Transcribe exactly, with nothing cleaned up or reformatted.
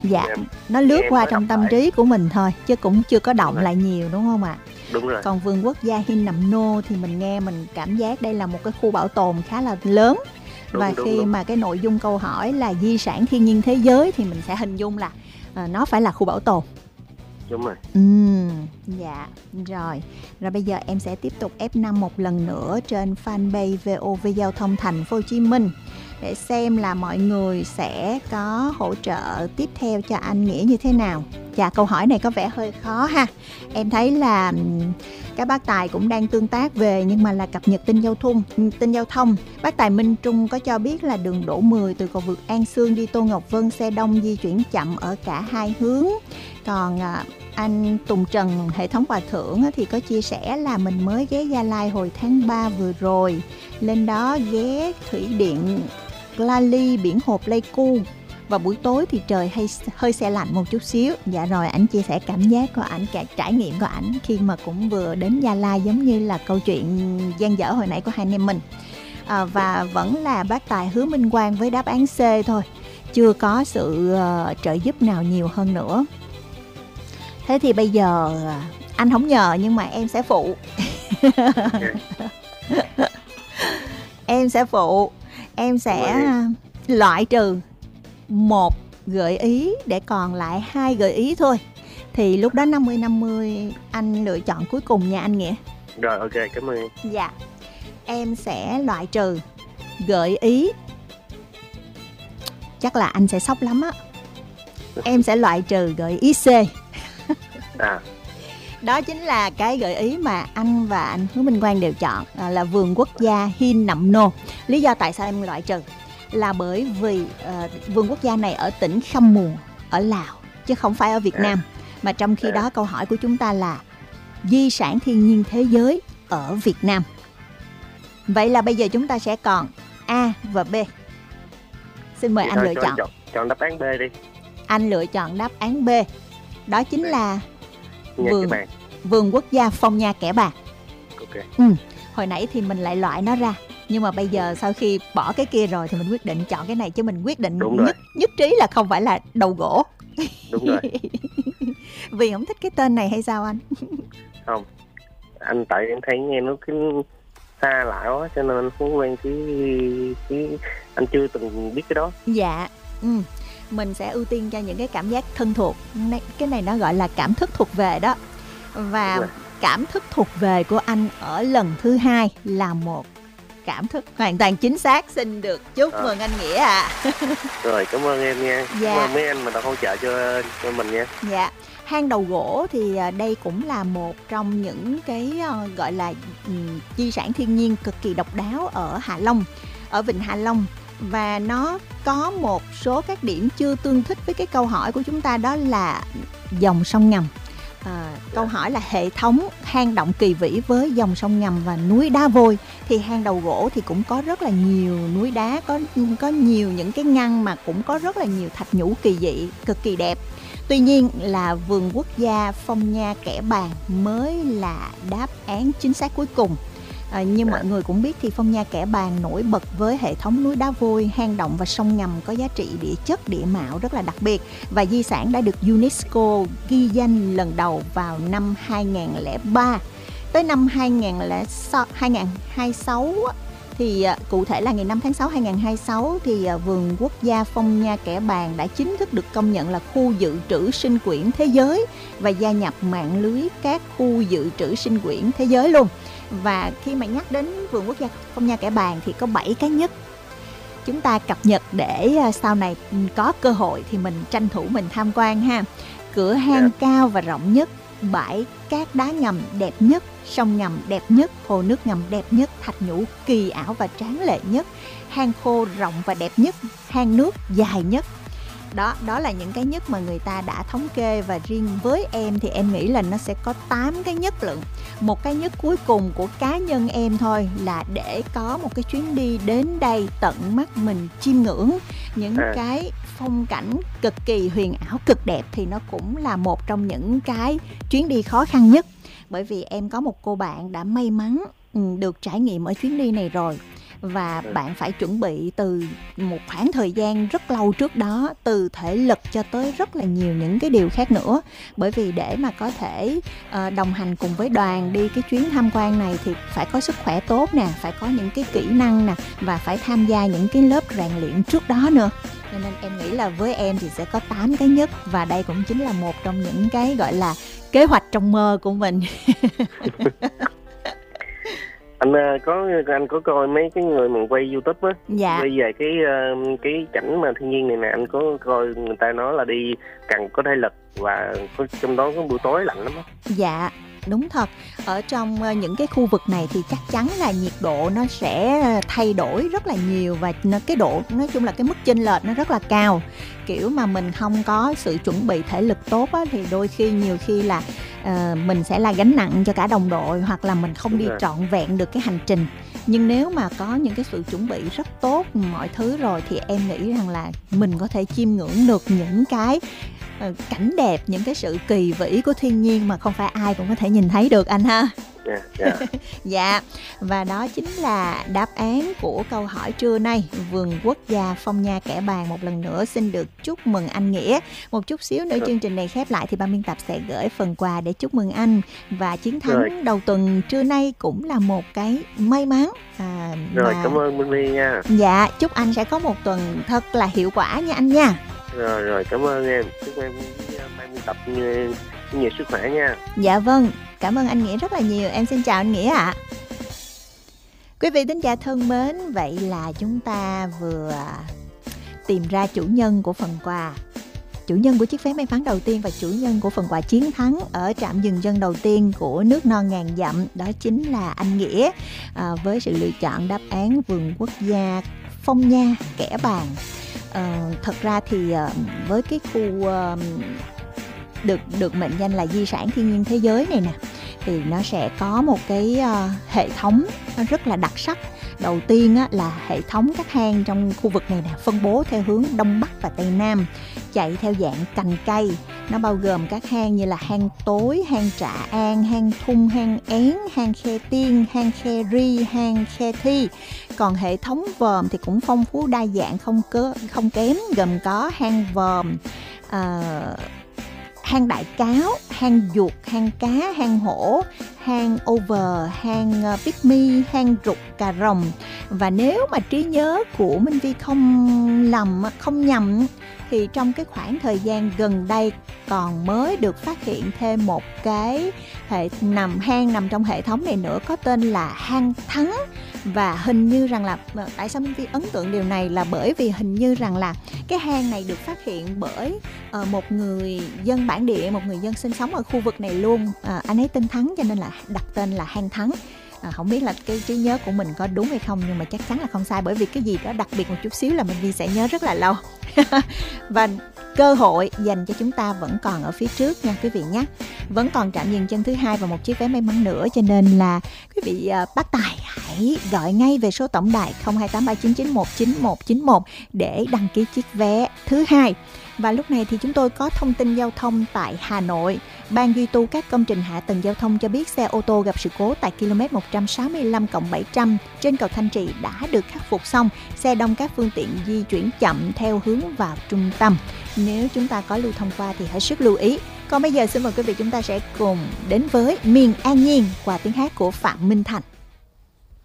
Dạ, Em, nó lướt em qua mới đọc trong tâm lại. trí của mình thôi, chứ cũng chưa có Đúng động rồi, lại nhiều, đúng không ạ? đúng rồi. Còn vườn quốc gia Hin Nậm Nô thì mình nghe mình cảm giác đây là một cái khu bảo tồn khá là lớn. Và Đúng đúng khi đúng. mà cái nội dung câu hỏi là di sản thiên nhiên thế giới thì mình sẽ hình dung là à, nó phải là khu bảo tồn. Đúng rồi. Ừm, dạ, rồi. Rồi bây giờ em sẽ tiếp tục ép năm một lần nữa trên fanpage vê o vê Giao thông Thành phố Hồ Chí Minh để xem là mọi người sẽ có hỗ trợ tiếp theo cho anh Nghĩa như thế nào. Dạ, câu hỏi này có vẻ hơi khó ha. Em thấy là ừm, các bác Tài cũng đang tương tác về nhưng mà là cập nhật tin giao thông, tin giao thông. Bác Tài Minh Trung có cho biết là đường Đỗ mười từ cầu vượt An Sương đi Tô Ngọc Vân xe đông di chuyển chậm ở cả hai hướng. Còn à, anh Tùng Trần hệ thống Hòa Thượng thì có chia sẻ là mình mới ghé Gia Lai hồi tháng ba vừa rồi, lên đó ghé thủy điện Glali, biển hồ Pleiku, và buổi tối thì trời hay hơi se lạnh một chút xíu. Dạ rồi, ảnh chia sẻ cảm giác của ảnh, cả trải nghiệm của ảnh khi mà cũng vừa đến Gia Lai, giống như là câu chuyện dang dở hồi nãy của hai anh em mình. À, và vẫn là bác Tài Hứa Minh Quang với đáp án C thôi, chưa có sự uh, trợ giúp nào nhiều hơn nữa. Thế thì bây giờ anh không nhờ nhưng mà em sẽ phụ. Okay. Em sẽ phụ. Em sẽ Mời. loại trừ một gợi ý để còn lại hai gợi ý thôi. Thì lúc đó năm mươi năm mươi anh lựa chọn cuối cùng nha anh Nghĩa. Rồi, ok, cảm ơn em. Dạ. Em sẽ loại trừ gợi ý. Chắc là anh sẽ sốc lắm á. Em sẽ loại trừ gợi ý C. À, Đó chính là cái gợi ý mà anh và anh Hứa Minh Quang đều chọn, à, là vườn quốc gia Hin Nậm Nô. Lý do tại sao em loại trừ là bởi vì uh, vườn quốc gia này ở tỉnh Khăm Muồn ở Lào chứ không phải ở Việt à, Nam. Mà trong khi à. đó câu hỏi của chúng ta là di sản thiên nhiên thế giới ở Việt Nam. Vậy là bây giờ chúng ta sẽ còn A và B. Xin mời Vậy anh thôi, lựa cho chọn. chọn. Chọn đáp án B đi. Anh lựa chọn đáp án B. Đó chính là Nha vườn các bạn. vườn quốc gia Phong Nha Kẻ Bàng. Ok. Ừ, hồi nãy thì mình lại loại nó ra, nhưng mà bây giờ sau khi bỏ cái kia rồi thì mình quyết định chọn cái này, chứ mình quyết định Đúng rồi. nhất nhất trí là không phải là đầu gỗ. Đúng rồi. Vì không thích cái tên này hay sao anh? Không. Anh tại em thấy nghe nó cái xa lạ quá cho nên anh không quen cái cái anh chưa từng biết cái đó. Dạ. Ừ. Mình sẽ ưu tiên cho những cái cảm giác thân thuộc. Cái này nó gọi là cảm thức thuộc về đó. Và cảm thức thuộc về của anh ở lần thứ hai là một cảm thức hoàn toàn chính xác. Xin được chúc à. mừng anh Nghĩa ạ. À. Rồi, cảm ơn em nha. Dạ. Cảm ơn mấy anh mà đã hỗ trợ cho cho mình nha. Dạ. Hang đầu gỗ thì đây cũng là một trong những cái uh, gọi là um, di sản thiên nhiên cực kỳ độc đáo ở Hạ Long, ở Vịnh Hạ Long. Và nó có một số các điểm chưa tương thích với cái câu hỏi của chúng ta, đó là dòng sông ngầm. À, câu hỏi là hệ thống hang động kỳ vĩ với dòng sông ngầm và núi đá vôi. Thì hang đầu gỗ thì cũng có rất là nhiều núi đá, có có nhiều những cái ngăn mà cũng có rất là nhiều thạch nhũ kỳ dị, cực kỳ đẹp. Tuy nhiên là vườn quốc gia Phong Nha Kẻ Bàng mới là đáp án chính xác cuối cùng. À, như mọi người cũng biết thì Phong Nha Kẻ Bàng nổi bật với hệ thống núi đá vôi, hang động và sông ngầm có giá trị địa chất địa mạo rất là đặc biệt, và di sản đã được UNESCO ghi danh lần đầu vào năm hai không không ba. Tới năm hai không hai sáu thì cụ thể là ngày năm tháng sáu năm hai không hai sáu thì vườn quốc gia Phong Nha Kẻ Bàng đã chính thức được công nhận là khu dự trữ sinh quyển thế giới và gia nhập mạng lưới các khu dự trữ sinh quyển thế giới luôn. Và khi mà nhắc đến vườn quốc gia Phong Nha Kẻ Bàng thì có bảy cái nhất. Chúng ta cập nhật để sau này có cơ hội thì mình tranh thủ mình tham quan ha. Cửa hang yeah. cao và rộng nhất, bãi cát đá ngầm đẹp nhất, sông ngầm đẹp nhất, hồ nước ngầm đẹp nhất, thạch nhũ kỳ ảo và tráng lệ nhất, hang khô rộng và đẹp nhất, hang nước dài nhất. Đó, đó là những cái nhất mà người ta đã thống kê, và riêng với em thì em nghĩ là nó sẽ có tám cái nhất lận. Một cái nhất cuối cùng của cá nhân em thôi là để có một cái chuyến đi đến đây tận mắt mình chiêm ngưỡng những à. cái phong cảnh cực kỳ huyền ảo, cực đẹp, thì nó cũng là một trong những cái chuyến đi khó khăn nhất. Bởi vì em có một cô bạn đã may mắn được trải nghiệm ở chuyến đi này rồi. và Ừ. bạn phải chuẩn bị từ một khoảng thời gian rất lâu trước đó, từ thể lực cho tới rất là nhiều những cái điều khác nữa. Bởi vì để mà có thể uh, đồng hành cùng với đoàn đi cái chuyến tham quan này thì phải có sức khỏe tốt nè, phải có những cái kỹ năng nè, và phải tham gia những cái lớp rèn luyện trước đó nữa. Cho nên em nghĩ là với em thì sẽ có tám cái nhất, và đây cũng chính là một trong những cái gọi là kế hoạch trong mơ của mình. Anh ờ, có anh có coi mấy cái người mà quay YouTube á, Dạ. quay về cái ờ, cái cảnh mà thiên nhiên này nè, anh có coi người ta nói là đi cần có thể lực, và có, trong đó có buổi tối lạnh lắm á. Dạ, đúng thật. Ở trong ờ, những cái khu vực này thì chắc chắn là nhiệt độ nó sẽ thay đổi rất là nhiều, và nó, cái độ, nói chung là cái mức chênh lệch nó rất là cao. Kiểu mà mình không có sự chuẩn bị thể lực tốt á, thì đôi khi nhiều khi là uh, mình sẽ là gánh nặng cho cả đồng đội, hoặc là mình không Đúng đi rồi. trọn vẹn được cái hành trình. Nhưng nếu mà có những cái sự chuẩn bị rất tốt mọi thứ rồi thì em nghĩ rằng là mình có thể chiêm ngưỡng được những cái uh, cảnh đẹp, những cái sự kỳ vĩ của thiên nhiên mà không phải ai cũng có thể nhìn thấy được anh ha. Dạ, dạ. Dạ, và đó chính là đáp án của câu hỏi trưa nay. Vườn quốc gia Phong Nha Kẻ Bàng một lần nữa xin được chúc mừng anh Nghĩa. Một chút xíu nữa chương trình này khép lại thì ban biên tập sẽ gửi phần quà để chúc mừng anh. Và chiến thắng Rồi. đầu tuần trưa nay cũng là một cái may mắn. À, Rồi, mà... cảm ơn Minh Ly nha. Dạ, chúc anh sẽ có một tuần thật là hiệu quả nha anh nha. Rồi, rồi, cảm ơn em. Chúc em với ban biên tập nhiều, nhiều sức khỏe nha. Dạ vâng, cảm ơn anh Nghĩa rất là nhiều. Em xin chào anh Nghĩa ạ. À. Quý vị thính giả thân mến, vậy là chúng ta vừa tìm ra chủ nhân của phần quà, chủ nhân của chiếc vé may mắn đầu tiên và chủ nhân của phần quà chiến thắng ở trạm dừng chân đầu tiên của nước non ngàn dặm, đó chính là anh Nghĩa, à, với sự lựa chọn đáp án vườn quốc gia Phong Nha Kẻ Bàng. À, thật ra thì với cái khu uh, được được mệnh danh là di sản thiên nhiên thế giới này nè, thì nó sẽ có một cái uh, hệ thống nó rất là đặc sắc. Đầu tiên á, là hệ thống các hang trong khu vực này nè, phân bố theo hướng Đông Bắc và Tây Nam, chạy theo dạng cành cây. Nó bao gồm các hang như là hang Tối, hang Trạ An, hang Thung, hang Én, hang Khe Tiên, hang Khe Ri, hang Khe Thi. Còn hệ thống vòm thì cũng phong phú đa dạng không cơ, không kém, gồm có hang vòm, uh, hang Đại Cáo, hang Duột, hang Cá, hang Hổ, hang Over, hang Pygmy, hang Rụt Cà Rồng. Và nếu mà trí nhớ của Minh Vi không lầm, không nhầm, thì trong cái khoảng thời gian gần đây còn mới được phát hiện thêm một cái hệ nằm hang nằm trong hệ thống này nữa, có tên là hang Thắng. Và hình như rằng là, tại sao Minh Vi ấn tượng điều này là bởi vì hình như rằng là cái hang này được phát hiện bởi uh, một người dân bản địa, một người dân sinh sống ở khu vực này luôn. Uh, anh ấy tên Thắng cho nên là đặt tên là hang Thắng. À, không biết là cái trí nhớ của mình có đúng hay không, nhưng mà chắc chắn là không sai, bởi vì cái gì đó đặc biệt một chút xíu là Minh Vi sẽ nhớ rất là lâu. Và cơ hội dành cho chúng ta vẫn còn ở phía trước nha quý vị nhé. Vẫn còn trạm dừng chân thứ hai và một chiếc vé may mắn nữa, cho nên là quý vị uh, bắt tài hãy gọi ngay về số tổng đài không hai tám ba chín chín một chín một chín một để đăng ký chiếc vé thứ hai. Và lúc này thì chúng tôi có thông tin giao thông tại Hà Nội. Ban duy tu các công trình hạ tầng giao thông cho biết xe ô tô gặp sự cố tại ki lô mét một trăm sáu mươi lăm cộng bảy trăm trên cầu Thanh Trì đã được khắc phục xong. Xe đông các phương tiện di chuyển chậm theo hướng vào trung tâm. Nếu chúng ta có lưu thông qua thì hết sức lưu ý. Còn bây giờ xin mời quý vị chúng ta sẽ cùng đến với Miền An Nhiên qua tiếng hát của Phạm Minh Thành.